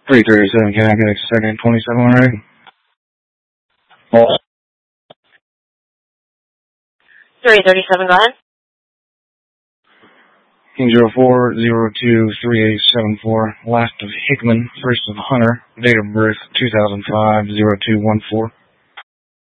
337, can I get a second 27 already? Oh. 337, go ahead. King 04023874, last of Hickman, first of Hunter, date of birth 2005-0214.